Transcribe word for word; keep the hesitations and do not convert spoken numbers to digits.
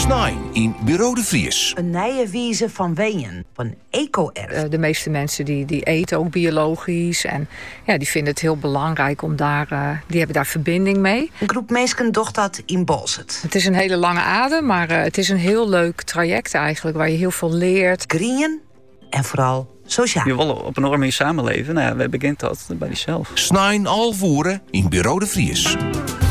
Snijn in Bureau de Vries. Een nieuwe wijze van wenen, van eco-erf. De meeste mensen die, die eten ook biologisch. En ja, die vinden het heel belangrijk om daar... Uh, die hebben daar verbinding mee. Een groep mensen docht dat in Bolzet. Het is een hele lange adem, maar uh, het is een heel leuk traject eigenlijk... waar je heel veel leert. Green en vooral sociaal. Je wil op een norm in samenleven. Nou ja, wij begint dat bij jezelf. Snijn alvoeren in Bureau de Vries.